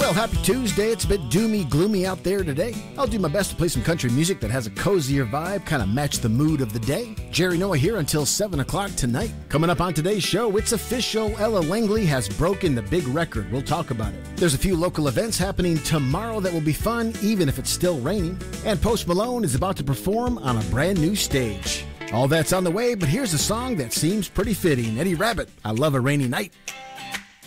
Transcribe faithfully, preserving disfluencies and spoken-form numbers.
Well, happy Tuesday. It's a bit doomy, gloomy out there today. I'll do my best to play some country music that has a cozier vibe, kind of match the mood of the day. Jerry Noah here until seven o'clock tonight. Coming up on today's show, it's official. Ella Langley has broken the big record. We'll talk about it. There's a few local events happening tomorrow that will be fun, even if it's still raining. And Post Malone is about to perform on a brand new stage. All that's on the way, but here's a song that seems pretty fitting. Eddie Rabbitt, I Love a Rainy Night.